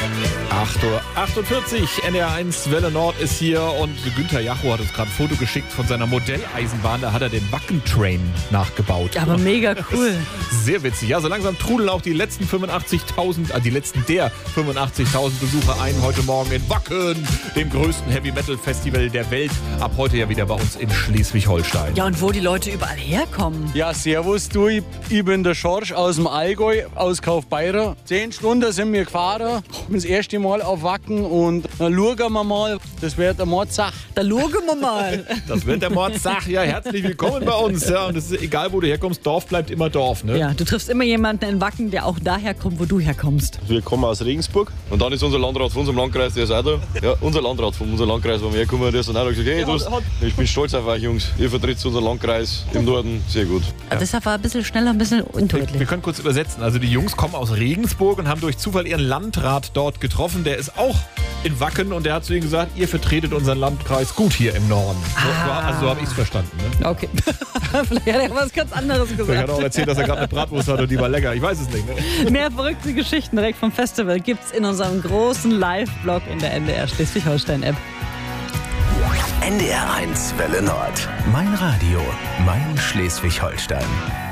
8:48 Uhr, NDR1 Welle Nord ist hier und Günther Jacho hat uns gerade ein Foto geschickt von seiner Modelleisenbahn. Da hat er den Wacken-Train nachgebaut. Ja, aber mega cool. Sehr witzig. Ja, so langsam trudeln auch die letzten 85.000, die letzten der 85.000 Besucher ein. Heute Morgen in Wacken, dem größten Heavy-Metal-Festival der Welt. Ab heute ja wieder bei uns in Schleswig-Holstein. Ja, und wo die Leute überall herkommen. Ja, servus du, ich bin der Schorsch aus dem Allgäu, aus Kaufbeuren. 10 Stunden sind wir gefahren, das erste Mal auf Wacken und dann schauen wir mal, das wird eine Mordssache. Da schauen wir mal. Das wird der Mordsach. Ja, herzlich willkommen bei uns. Ja, und es ist egal, wo du herkommst, Dorf bleibt immer Dorf. Ne? Ja, du triffst immer jemanden in Wacken, der auch daher kommt, wo du herkommst. Wir kommen aus Regensburg und dann ist unser Landrat von unserem Landkreis, der ist auch da. Ja, unser Landrat von unserem Landkreis, wo wir herkommen, der ist dann auch gesagt, hey, ich bin stolz auf euch Jungs, ihr vertritt unseren Landkreis im Norden sehr gut. Ja. Deshalb war ein bisschen schneller, ein bisschen undeutlich. Wir können kurz übersetzen. Also die Jungs kommen aus Regensburg und haben durch Zufall ihren Landrat dort getroffen. Der ist auch in Wacken und der hat zu ihnen gesagt, ihr vertretet unseren Landkreis gut hier im Norden. So habe ich es verstanden. Ne? Okay. Vielleicht hat er was ganz anderes gesagt. Vielleicht hat er auch erzählt, dass er gerade eine Bratwurst hat und die war lecker. Ich weiß es nicht. Ne? Mehr verrückte Geschichten direkt vom Festival gibt's in unserem großen Live-Blog in der NDR Schleswig-Holstein-App. NDR1 Welle Nord. Mein Radio, mein Schleswig-Holstein.